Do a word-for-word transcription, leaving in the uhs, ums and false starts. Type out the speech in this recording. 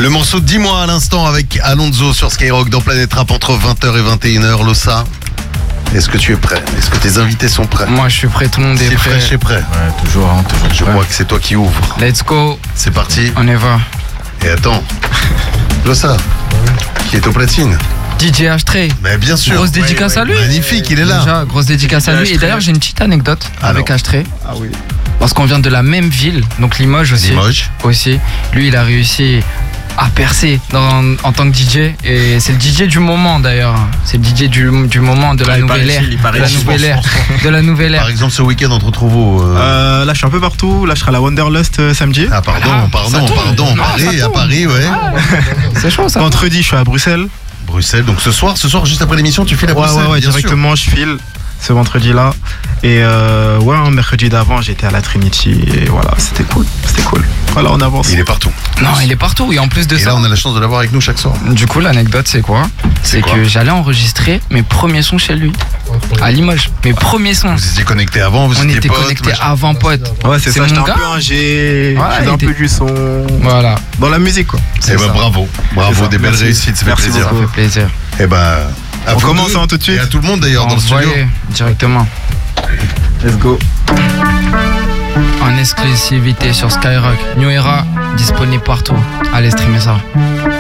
Le morceau de Dis-moi à l'instant avec Alonso sur Skyrock dans Planète Rap entre vingt heures et vingt et une heures. Lossa, est-ce que tu es prêt? Est-ce que tes invités sont prêts? Moi je suis prêt, tout le monde est C'est prêt. fraîche et prêt. Ouais, toujours, hein, toujours. Je Ouais. crois que c'est toi qui ouvres. Let's go, C'est parti. on y va. Et attends, Lossa, qui est au platine. D J Ashtray. Mais bien sûr. Grosse dédicace ouais, à lui. Magnifique, il est là. Déjà, grosse dédicace à lui. Et Ashtray. d'ailleurs, j'ai une petite anecdote Alors. avec Ashtray. Ah oui. Parce qu'on vient de la même ville, donc Limoges aussi. Limoges. aussi. Lui, il a réussi à percer dans, en tant que D J. Et c'est le D J du moment d'ailleurs. C'est le D J du, du moment de la Il paraît nouvelle ère. qu'il- il paraît De la qu'il- nouvelle ère. De la nouvelle ère. Par exemple, ce week-end, on te retrouve où euh, Euh, là, je suis un peu partout. Là, je serai à la Wanderlust euh, samedi. Ah, pardon, Ah, pardon, ça tourne. pardon. Ah, Paris, ça à tourne. Paris, ouais. C'est chaud ça. Vendredi, je suis à Bruxelles. Bruxelles. Donc ce soir, ce soir, juste après l'émission, tu files à Ouais, Bruxelles. ouais, ouais, bien sûr. directement, je file ce vendredi-là. Et euh, ouais, un mercredi d'avant, j'étais à la Trinity. Et voilà, c'était cool. C'était cool. Voilà, on avance. Il est partout. Non, il est partout. Et en plus de Et ça. là, on a la chance de l'avoir avec nous chaque soir. Du coup, l'anecdote, c'est quoi? C'est C'est quoi que j'allais enregistrer mes premiers sons chez lui, à Limoges. Mes premiers sons. Vous étiez connectés avant, vous On étiez était potes, connectés machin. avant pote. Ouais, c'est C'est ça, j'étais mon un gars. peu un G. Ouais, je faisais il un était- peu du son. Voilà. Dans la musique, quoi. Eh C'est ben ça. bravo, C'est bravo, ça. des belles Merci. réussites, ça fait Merci plaisir. Ça fait plaisir. Eh ben, à On vous commence, deux, hein, tout de suite. Et à tout le monde d'ailleurs dans le studio. Envoyez directement. Let's go. En exclusivité sur Skyrock. New Era, disponible partout. Allez streamer ça.